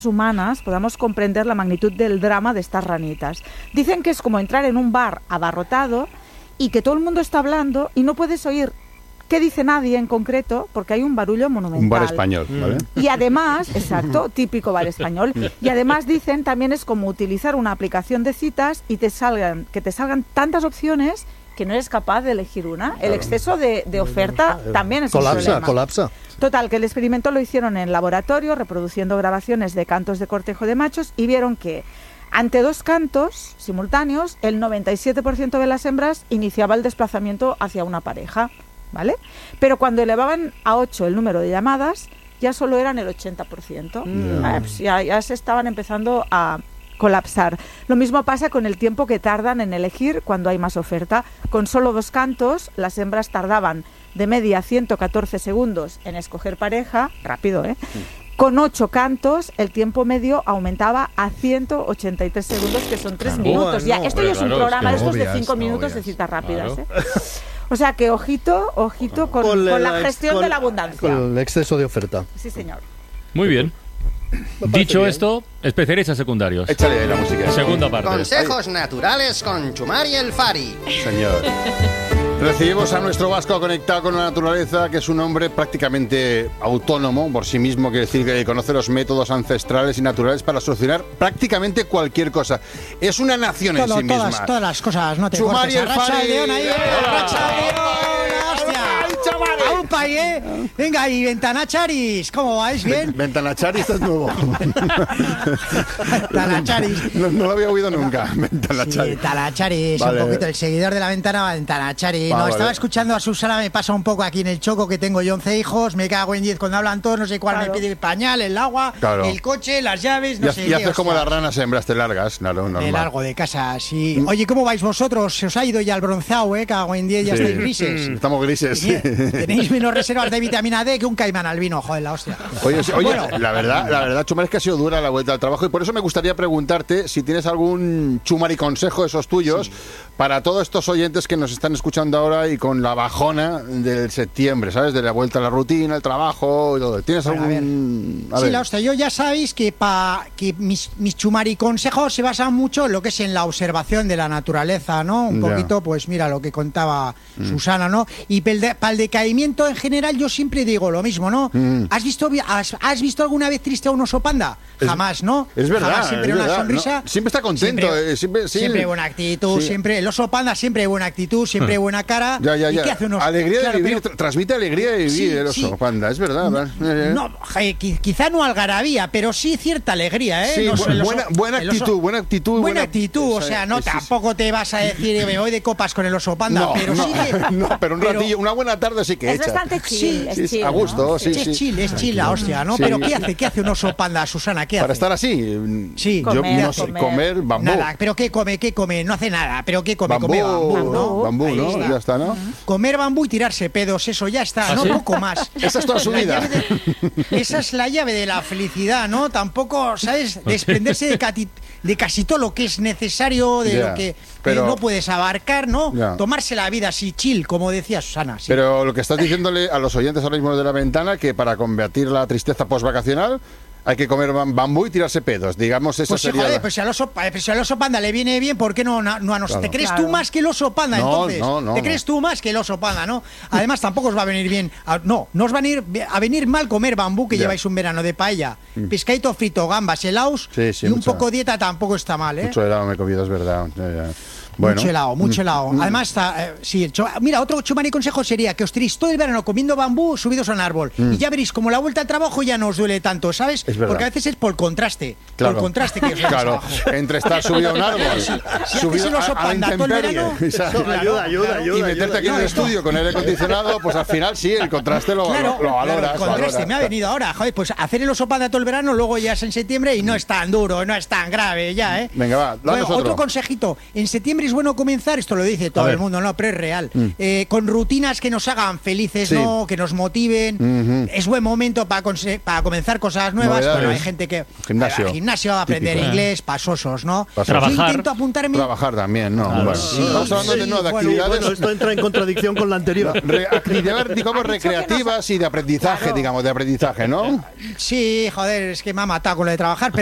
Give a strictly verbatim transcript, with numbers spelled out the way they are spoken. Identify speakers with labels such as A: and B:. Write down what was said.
A: humanas podamos comprender la magnitud del drama de estas ranitas. Dicen que es como entrar en un bar abarrotado y que todo el mundo está hablando y no puedes oír qué dice nadie en concreto porque hay un barullo monumental.
B: Un bar español, ¿vale?
A: Y además, exacto, típico bar español. Y además dicen también es como utilizar una aplicación de citas y te salgan, que te salgan tantas opciones que no eres capaz de elegir una. El exceso de, de oferta también es
C: colapsa,
A: un problema.
C: Colapsa,
A: Total, que el experimento lo hicieron en laboratorio, reproduciendo grabaciones de cantos de cortejo de machos, y vieron que ante dos cantos simultáneos, el noventa y siete por ciento de las hembras iniciaba el desplazamiento hacia una pareja, ¿vale? Pero cuando elevaban a ocho el número de llamadas, ya solo eran el ochenta por ciento. Mm. Ah, pues ya, ya se estaban empezando a colapsar. Lo mismo pasa con el tiempo que tardan en elegir cuando hay más oferta. Con solo dos cantos, las hembras tardaban de media ciento catorce segundos en escoger pareja, rápido, ¿eh? Con ocho cantos, el tiempo medio aumentaba a ciento ochenta y tres segundos, que son tres minutos. Ya, esto ya es un programa de estos de cinco minutos de citas rápidas, ¿eh? O sea que ojito, ojito con, con, con la gestión con, de la abundancia.
C: Con el exceso de oferta.
A: Sí, señor.
D: Muy bien. Dicho
C: bien.
D: esto, especialistas secundarios.
B: Échale la música.
D: Segunda parte.
E: Consejos naturales con Chumar y el Fari.
B: Señor. Recibimos a nuestro vasco conectado con la naturaleza, que es un hombre prácticamente autónomo por sí mismo, quiere decir que conoce los métodos ancestrales y naturales para solucionar prácticamente cualquier cosa. Es una nación
F: Todo,
B: en sí
F: todas,
B: misma.
F: Todas las cosas, no te
B: Chumar y
F: cortes.
B: el
F: Arracha
B: Fari.
F: el león ahí, arracha el león, hostia. A un país, ¿eh? Venga, y Ventanacharis, ¿cómo vais? ¿Bien?
B: Ventanacharis es nuevo.
F: Ventanacharis.
B: No, no lo había oído nunca. Ventanacharis.
F: Sí, Talacharis,
B: Vale.
F: un poquito, el seguidor de la ventana, Ventanacharis.
B: Ah,
F: No,
B: vale.
F: estaba escuchando a Susana, me pasa un poco aquí en el choco, que tengo yo once hijos, me cago en diez cuando hablan todos, no sé cuál
A: Claro.
F: me pide el pañal, el agua,
B: Claro.
F: el coche, las llaves, no
B: Y, ha-
F: sé
B: y
F: qué,
B: haces como
F: hostia.
B: las ranas hembras, te largas. Claro, normal.
F: Me largo de casa, sí. Oye, ¿cómo vais vosotros? Se os ha ido ya el bronceado, ¿eh? Cago en diez, ya
B: Sí.
F: estáis grises.
B: Estamos grises. sí.
F: Tenéis menos reservas de vitamina D que un caimán albino, joder, la hostia.
B: Oye, sí, oye,
F: Bueno.
B: la verdad, la verdad, Chumar, es que ha sido dura la vuelta al trabajo y por eso me gustaría preguntarte si tienes algún Chumar y consejo de esos tuyos sí. para todos estos oyentes que nos están escuchando ahora y con la bajona del septiembre, ¿sabes? De la vuelta a la rutina, el trabajo y todo. ¿Tienes
F: Bueno,
B: algún...?
F: A ver. Sí, la hostia, yo ya sabéis que, pa, que mis, mis chumari consejos se basan mucho en lo que es en la observación de la naturaleza, ¿no? Un
B: Ya.
F: poquito, pues mira lo que contaba mm. Susana, ¿no? Y para el, de, el decaimiento en general yo siempre digo lo mismo, ¿no? Mm. ¿Has visto has, has visto alguna vez triste a un oso panda?
B: Es,
F: Jamás, ¿no?
B: Es verdad,
F: Jamás, siempre
B: es
F: una
B: verdad,
F: sonrisa.
B: ¿no? Siempre está contento.
F: Siempre,
B: eh, siempre, sí.
F: siempre buena actitud,
B: Sí.
F: siempre... El oso panda siempre buena actitud, siempre buena cara.
B: Ya, ya, ya.
F: ¿Y qué hace unos...
B: Alegría
F: claro,
B: de vivir,
F: pero...
B: transmite alegría de vivir
F: Sí,
B: el oso
F: sí.
B: panda, es verdad.
F: No,
B: ¿verdad?
F: no, eh, quizá no algarabía, pero sí cierta alegría, ¿eh?
B: Sí,
F: No,
B: bu
F: el oso-
B: buena, buena
F: el oso-
B: actitud, buena actitud.
F: Buena
B: buena
F: actitud, o sea, no,
B: es- es-
F: tampoco te vas a decir me voy de copas con el oso panda,
B: No,
F: pero
B: no,
F: sí que...
B: no, pero un
F: pero-
B: ratillo, una buena tarde sí que
A: Es
B: echa.
A: bastante chill,
F: Sí,
A: es
B: sí,
A: chill,
B: a gusto,
A: ¿no?
B: sí,
F: Es chill, es chill la hostia, ¿no?
B: Sí.
F: Pero ¿qué hace? ¿Qué hace un oso panda, Susana? ¿Qué hace?
B: Para estar así,
F: Sí.
B: yo
A: Comer,
B: no sé,
A: comer.
B: comer bambú.
F: Nada, pero ¿qué come? ¿Qué come? No hace nada, pero ¿qué come?
B: Bambú,
F: Come bambú, ¿no?
B: bambú,
F: Ahí
B: ¿no?
F: está.
B: Ya está, ¿no?
F: Comer bambú y tirarse pedos, eso ya está,
D: ¿Ah,
F: no
D: sí?
F: poco más.
B: Esa es toda su
F: La
B: vida.
F: llave de- esa es la llave de la felicidad, ¿no? Tampoco, ¿sabes? Desprenderse de, cati- de casi todo lo que es necesario, de
B: Ya,
F: lo que,
B: pero-
F: que no puedes abarcar, ¿no?
B: Ya.
F: Tomarse la vida así chill, como decía Susana. sí.
B: Pero lo que estás diciéndole a los oyentes ahora mismo de la ventana, que para combatir la tristeza postvacacional hay que comer bam- bambú y tirarse pedos. Digamos, eso
F: Pues sí,
B: sería...
F: joder,
B: la-
F: pues si al oso, eh, pues si al oso panda le viene bien, ¿por qué no, no, no a nosotros?
B: Claro.
F: ¿Te crees
A: Claro.
F: tú más que el oso panda,
B: No,
F: entonces?
B: no, no,
F: ¿Te
B: no.
F: crees tú más que el oso panda, no? Además, tampoco os va a venir bien... a- no, no os va a venir, a venir mal comer bambú, que
B: Ya.
F: lleváis un verano de paella. Pescadito frito, gambas, helados,
B: Sí, sí,
F: y un
B: mucho-
F: poco dieta tampoco está mal, ¿eh?
B: Mucho helado me he comido, es verdad. Ya, ya. Bueno.
F: Mucho helado, mucho
B: Mm,
F: helado.
B: mm.
F: Además, está, eh, sí, el cho- mira, otro chumani consejo sería que os tiréis todo el verano comiendo bambú subidos a un árbol. Y ya veréis, como la vuelta al trabajo ya no os duele tanto, ¿sabes?
B: Mm. Es verdad.
F: Porque a veces es por contraste.
B: Claro.
F: Por contraste que os duele
B: Claro,
F: abajo.
B: entre estar subido a un árbol,
F: Si haces
B: subido
F: el oso
B: a, a la
F: panda todo el
B: intemperie,
F: verano,
B: exacto,
F: claro,
C: ayuda, ayuda,
F: claro.
C: ayuda.
B: y meterte aquí en el estudio con aire acondicionado, pues al final sí, el contraste lo,
F: Claro,
B: lo, lo valoras.
F: claro, el
B: lo
F: contraste
B: valoras.
F: me ha venido ahora, joder, pues hacer el oso panda todo el verano, luego ya es en septiembre y no es tan duro, no es tan grave ya, ¿eh?
B: Venga, va, danos
F: Bueno,
B: otro.
F: otro consejito, en septiembre siempre es bueno comenzar, esto lo dice todo el mundo, ¿no? Pero es real. Mm. Eh, con rutinas que nos hagan felices, sí. ¿no? Que nos motiven. Mm-hmm. Es buen momento para, para comenzar cosas nuevas. Bueno, hay gente que...
B: Gimnasio.
F: Al gimnasio, aprender típico, inglés, ¿eh? Pasosos, ¿no?
D: Pasosos. Trabajar.
F: Yo intento apuntarme...
B: Trabajar también, ¿no?
C: Claro.
B: Bueno,
C: Sí,
B: estamos hablando
C: sí,
B: de, no, de
C: bueno,
B: actividades...
C: Bueno, esto entra en contradicción con la anterior.
B: Re, actividades, digamos, recreativas y de aprendizaje, claro. digamos, de aprendizaje, ¿no?
F: Sí, joder, es que me ha matado con lo de trabajar,